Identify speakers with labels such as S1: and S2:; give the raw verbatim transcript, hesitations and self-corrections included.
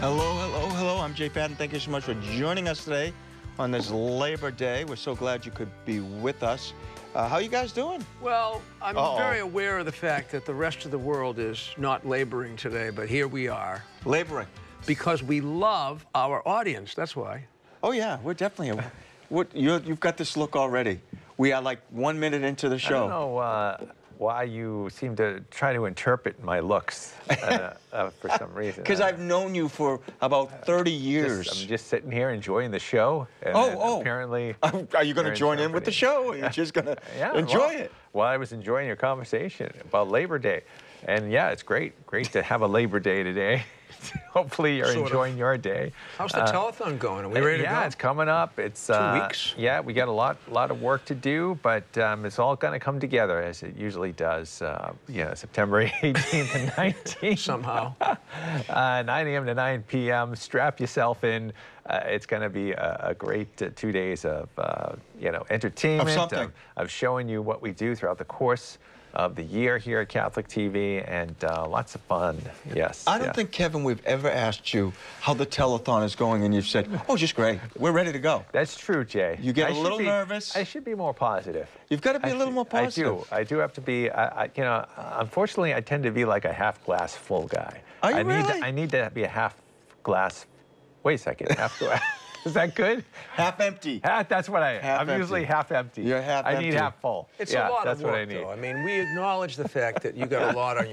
S1: Hello, hello, hello. I'm Jay Patton. Thank you so much for joining us today on this Labor Day. We're so glad you could be with us. Uh, how you guys doing?
S2: Well, I'm
S1: Uh-oh.
S2: very aware of the fact that the rest of the world is not laboring today, but here we are.
S1: Laboring.
S2: Because we love our audience, that's why.
S1: Oh, yeah, we're definitely... A, what, you're, you've got this look already. We are like one minute into the show.
S3: I don't know uh, why you seem to try to interpret my looks uh, uh, for some reason.
S1: Because I've known you for about thirty years.
S3: Just, I'm just sitting here enjoying the show. And
S1: oh, oh.
S3: Apparently...
S1: Are you going to join in with the show? Or you're just going to
S3: yeah,
S1: enjoy
S3: well,
S1: it?
S3: Well, I was enjoying your conversation about Labor Day. And yeah, it's great. Great to have a Labor Day today. Hopefully you're
S2: sort
S3: enjoying
S2: of.
S3: your day.
S2: How's the
S3: uh,
S2: telethon going? Are we ready to
S3: yeah,
S2: go?
S3: Yeah, it's coming up. It's
S2: two
S3: uh,
S2: weeks.
S3: Yeah, we got a lot, lot of work to do, but um, it's all going to come together as it usually does. Uh, yeah, September eighteenth and nineteenth.
S2: Somehow.
S3: uh, nine A M to nine P M Strap yourself in. Uh, it's going to be a, a great uh, two days of uh, you know entertainment,
S1: Of something.
S3: Of, of showing you what we do throughout the course of the year here at Catholic T V, and uh, lots of fun. Yes.
S1: I don't
S3: yeah.
S1: think, Kevin, we've ever asked you how the telethon is going, and you've said, oh, just great. We're ready to go.
S3: That's true, Jay.
S1: You get
S3: I
S1: a
S3: should
S1: little
S3: be,
S1: nervous.
S3: I should be more positive.
S1: You've got to be
S3: I
S1: a little
S3: should-
S1: more positive.
S3: I do. I do have to be, I, I, you know, unfortunately, I tend to be like a half glass full guy.
S1: Are you
S3: I need
S1: really?
S3: To, I need to be a half glass, wait a second, half glass. Is that good?
S1: Half empty.
S3: Half, that's what I am.
S1: Half
S3: I'm
S1: empty.
S3: usually half empty.
S1: You're half
S3: I
S1: empty.
S3: need half full.
S2: It's
S3: yeah,
S2: a lot
S3: that's
S2: of work,
S3: what I need.
S2: though. I mean, we acknowledge the fact that you got a lot on your